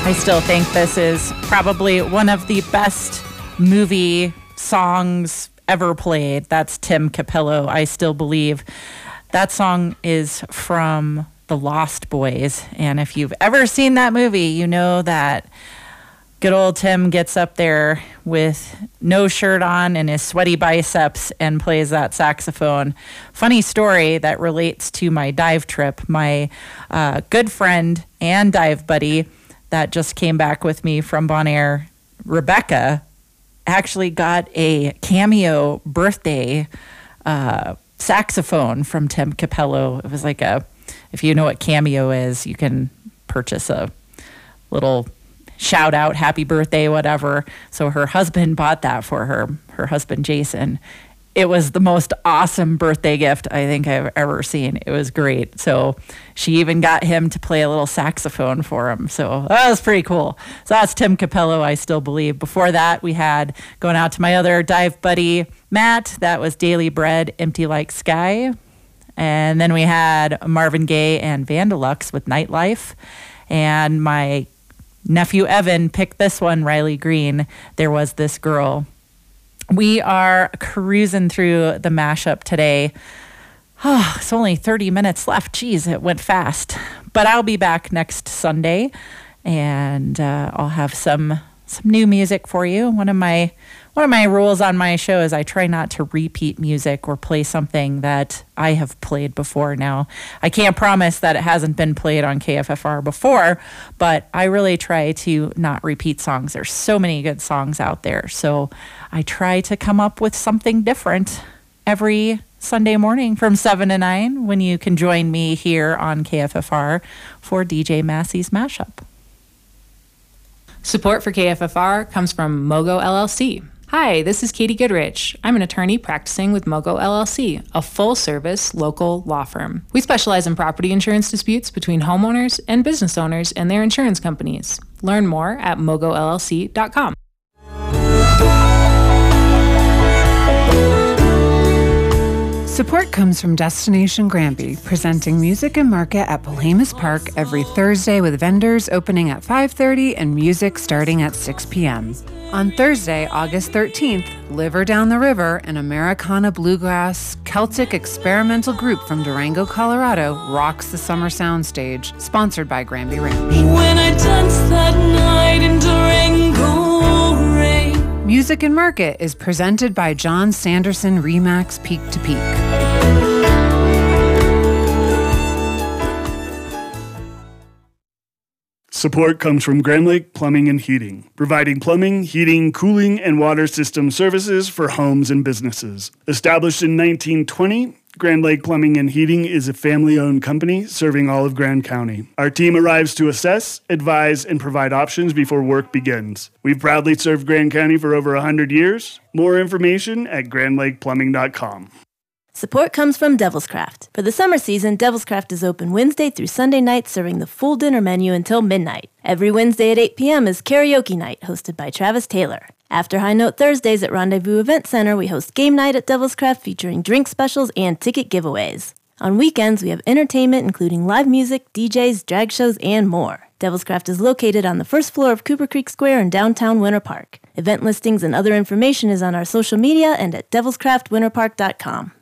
I still think this is probably one of the best movie songs ever played. That's Tim Capello, I Still Believe. That song is from The Lost Boys. And if you've ever seen that movie, you know that good old Tim gets up there with no shirt on and his sweaty biceps and plays that saxophone. Funny story that relates to my dive trip. My good friend and dive buddy that just came back with me from Bonaire, Rebecca, actually got a cameo birthday saxophone from Tim Capello. It was like if you know what Cameo is, you can purchase a little shout out, happy birthday, whatever. So her husband bought that for her husband, Jason. It was the most awesome birthday gift I think I've ever seen. It was great. So she even got him to play a little saxophone for him. So that was pretty cool. So that's Tim Capello, I Still Believe. Before that, we had, going out to my other dive buddy, Matt, that was Daily Bread, Empty Like Sky. And then we had Marvin Gaye and Vandalux with Nightlife. And my nephew Evan picked this one, Riley Green, There Was This Girl. We are cruising through the mashup today. Oh, it's only 30 minutes left. Geez, it went fast. But I'll be back next Sunday, and I'll have some new music for you. One of my rules on my show is I try not to repeat music or play something that I have played before. Now, I can't promise that it hasn't been played on KFFR before, but I really try to not repeat songs. There's so many good songs out there. So I try to come up with something different every Sunday morning from 7 to 9 when you can join me here on KFFR for DJ Massey's Mashup. Support for KFFR comes from Mogo LLC. Hi, this is Katie Goodrich. I'm an attorney practicing with Mogo LLC, a full-service local law firm. We specialize in property insurance disputes between homeowners and business owners and their insurance companies. Learn more at mogollc.com. Support comes from Destination Granby, presenting Music and Market at Palamas Park every Thursday with vendors opening at 5:30 and music starting at 6 p.m. On Thursday, August 13th, Liver Down the River, an Americana bluegrass Celtic experimental group from Durango, Colorado, rocks the summer soundstage, sponsored by Granby Ranch. When I danced that night in Durango rain. Music and Market is presented by John Sanderson Remax Peak to Peak. Support comes from Grand Lake Plumbing and Heating, providing plumbing, heating, cooling, and water system services for homes and businesses. Established in 1920, Grand Lake Plumbing and Heating is a family-owned company serving all of Grand County. Our team arrives to assess, advise, and provide options before work begins. We've proudly served Grand County for over 100 years. More information at grandlakeplumbing.com. Support comes from Devil's Craft. For the summer season, Devil's Craft is open Wednesday through Sunday nights, serving the full dinner menu until midnight. Every Wednesday at 8 p.m. is karaoke night, hosted by Travis Taylor. After High Note Thursdays at Rendezvous Event Center, we host game night at Devil's Craft featuring drink specials and ticket giveaways. On weekends, we have entertainment including live music, DJs, drag shows, and more. Devil's Craft is located on the first floor of Cooper Creek Square in downtown Winter Park. Event listings and other information is on our social media and at devilscraftwinterpark.com.